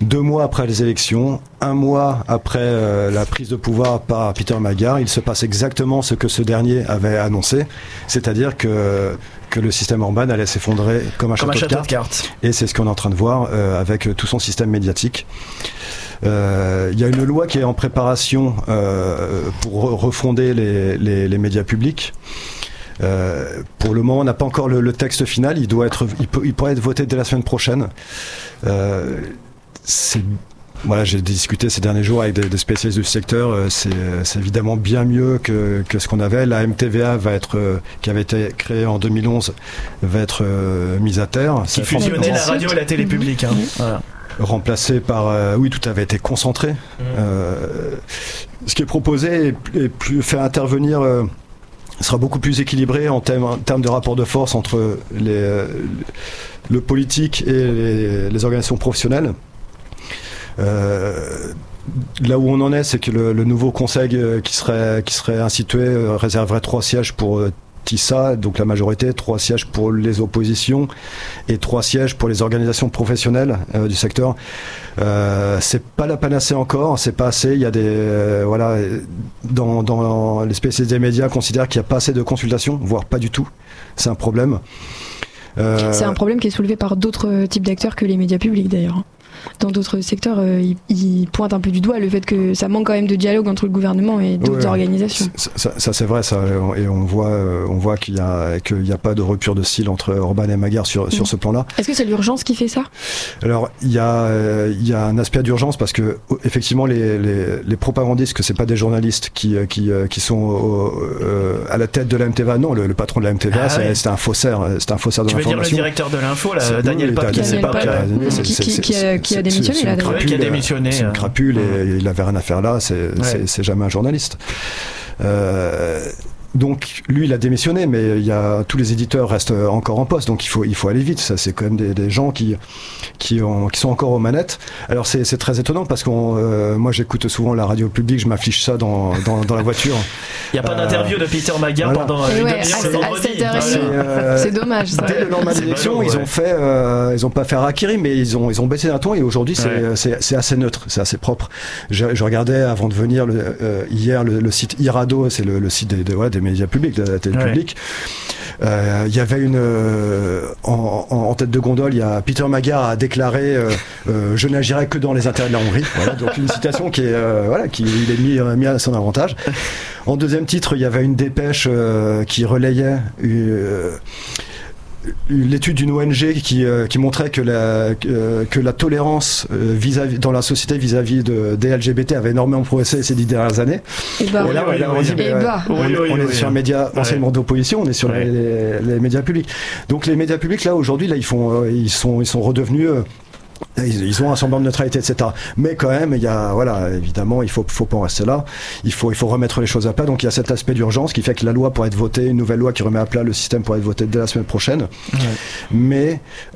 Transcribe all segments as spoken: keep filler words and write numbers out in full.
deux mois après les élections, un mois après euh, la prise de pouvoir par Peter Magyar, il se passe exactement ce que ce dernier avait annoncé, c'est-à-dire que, que le système Orban allait s'effondrer comme un comme château, un château de, de cartes. cartes. Et c'est ce qu'on est en train de voir euh, avec tout son système médiatique. Il euh, y a une loi qui est en préparation euh, pour refonder les, les, les médias publics. Euh, pour le moment, on n'a pas encore le, le texte final. Il doit être, il, peut, il pourrait être voté dès la semaine prochaine. Euh, c'est, voilà, j'ai discuté ces derniers jours avec des, des spécialistes du secteur. C'est, c'est évidemment bien mieux que, que ce qu'on avait. La M T V A va être, euh, qui avait été créée en deux mille onze, va être euh, mise à terre. Qui fusionnait la radio et la télé publique. Hein. Voilà. Remplacé par euh, oui, tout avait été concentré. Mmh. Euh, ce qui est proposé est, est plus faire intervenir euh, sera beaucoup plus équilibré en termes, en termes de rapport de force entre les, euh, le politique et les, les organisations professionnelles. Euh, là où on en est, c'est que le, le nouveau conseil qui serait qui serait institué euh, réserverait trois sièges pour euh, Tissa, donc la majorité, trois sièges pour les oppositions et trois sièges pour les organisations professionnelles euh, du secteur. Euh, c'est pas la panacée encore, c'est pas assez. Il y a des euh, voilà, dans, dans les spécialistes des médias considèrent qu'il n'y a pas assez de consultations, voire pas du tout. C'est un problème. Euh... C'est un problème qui est soulevé par d'autres types d'acteurs que les médias publics d'ailleurs. Dans d'autres secteurs, euh, ils, ils pointent un peu du doigt le fait que ça manque quand même de dialogue entre le gouvernement et d'autres ouais, organisations. Ça, ça, ça c'est vrai, ça, et on voit, on voit qu'il n'y a, qu'il y a pas de rupture de style entre Orban et Magyar sur, mmh. sur ce plan-là. Est-ce que c'est l'urgence qui fait ça ? Alors, il y a, euh, il y a un aspect d'urgence parce que effectivement, les, les, les propagandistes, que c'est pas des journalistes qui, qui, qui sont au, euh, à la tête de la M T V A. Non, le, le patron de la M T V A, ah, c'est, ouais. c'est un faussaire, c'est un faussaire de tu l'information. Tu veux dire le directeur de l'info, là, c'est, Daniel Pape, qui, Daniel Pape, qui, qui, qui, qui a, qui a démissionné c'est, là. C'est, c'est, qui a démissionné. C'est une crapule et il avait rien à faire là. C'est, ouais. c'est, c'est jamais un journaliste. Euh, Donc lui il a démissionné, mais il y a, tous les éditeurs restent encore en poste, donc il faut, il faut aller vite. Ça, c'est quand même des, des gens qui, qui, ont, qui sont encore aux manettes. Alors c'est, c'est très étonnant parce que euh, moi j'écoute souvent la radio publique, je m'affiche ça dans, dans, dans la voiture. Il n'y a pas euh, d'interview de Peter Magyar voilà. pendant une ouais, demi-heure le vendredi. Euh, c'est dommage. Ça. Dès le lendemain des élections, ballot, ils ouais. ont fait, euh, ils ont pas fait Harakiri, mais ils ont, ils ont baissé d'un ton et aujourd'hui c'est, ouais. c'est, c'est assez neutre, c'est assez propre. Je, je regardais avant de venir le, euh, hier le, le site Irado, c'est le, le site des, des, ouais, des médias publics. De, télé ouais. publique. Il euh, y avait une euh, en, en, en tête de gondole, il y a Peter Magyar a déclaré euh, euh, je n'agirai que dans les intérêts de la Hongrie. Voilà, donc une citation qui est euh, voilà, qui il est mis, mis à son avantage. En deuxième titre, il y avait une dépêche euh, qui relayait euh, l'étude d'une O N G qui, euh, qui montrait que la, euh, que la tolérance euh, vis-à-vis, dans la société vis-à-vis de, des L G B T avait énormément progressé ces dix dernières années. Et bah, et là, oui, là on, dit, mais, bah. on, oui, oui, on oui, est oui, sur un oui. média enseignement ouais. d'opposition, on est sur ouais. les, les, les médias publics. Donc les médias publics, là, aujourd'hui, là, ils, font, euh, ils, sont, ils sont redevenus... Euh, Ils, ils ont un semblant de neutralité, et cetera. Mais quand même, il y a, voilà, évidemment, il faut, faut pas en rester là. Il faut, il faut remettre les choses à plat. Donc, il y a cet aspect d'urgence qui fait que la loi pourrait être votée, une nouvelle loi qui remet à plat le système pourrait être votée dès la semaine prochaine. Ouais. Mais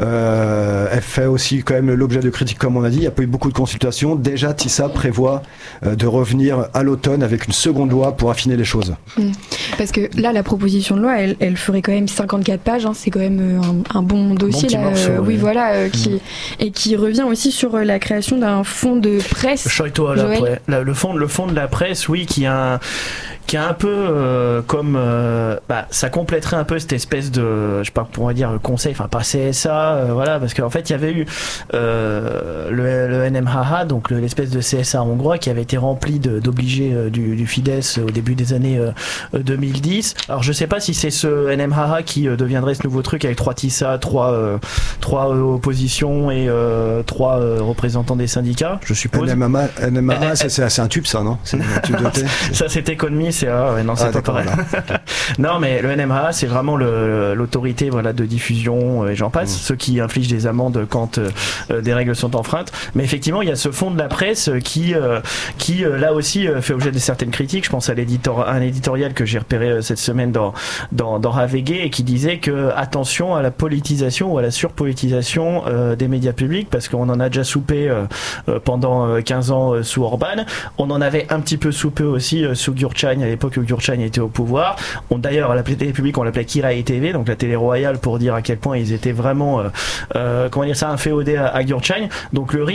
euh, elle fait aussi quand même l'objet de critiques, comme on a dit. Il n'y a pas eu beaucoup de consultations. Déjà, Tissa prévoit euh, de revenir à l'automne avec une seconde loi pour affiner les choses. Mmh. Parce que là, la proposition de loi, elle, elle ferait quand même cinquante-quatre pages. Hein. C'est quand même un, un bon dossier. Bon là, morceau, euh, ouais. Oui, voilà, euh, qui mmh. et qui revient aussi sur la création d'un fonds de presse. Toi, là, après, là, le fonds, le fonds de la presse, oui, qui a un, qui a un peu euh, comme, euh, bah, ça compléterait un peu cette espèce de, je sais pas, on va dire conseil, enfin pas C S A, euh, voilà, parce qu'en fait il y avait eu euh, le, le N M H A, donc le, l'espèce de C S A hongrois qui avait été rempli de, d'obligés euh, du, du Fidesz au début des années euh, deux mille dix. Alors je sais pas si c'est ce N M H A qui euh, deviendrait ce nouveau truc avec trois Tissa, trois, euh, trois euh, oppositions et euh, trois euh, représentants des syndicats, je suppose. N M H A, N M H A c'est, c'est, c'est un tube ça, non? C'est un tube de thé. Ça c'était Economy, c'est ah, ouais, non, c'est ah, pas pareil. Non, mais le N M H A, c'est vraiment le, l'autorité, voilà, de diffusion et j'en passe, mmh. ceux qui infligent des amendes quand euh, des règles sont enfreintes. Mais effectivement, il y a ce fonds de la presse qui, euh, qui euh, là aussi euh, fait objet de certaines critiques. Je pense à, l'éditor, à un éditorial que j'ai repéré euh, cette semaine dans dans, dans Ravégué et qui disait que attention à la politisation ou à la surpolitisation euh, des médias publics, parce qu'on en a déjà soupé euh, euh, pendant quinze ans euh, sous Orban. On en avait un petit peu soupé aussi euh, sous Gyurcsány à l'époque où Gyurcsány était au pouvoir. On, d'ailleurs, à la télé publique, on l'appelait Király T V, donc la télé royale, pour dire à quel point ils étaient vraiment, euh, euh, comment dire ça, inféodés à, à Gyurcsány. Donc le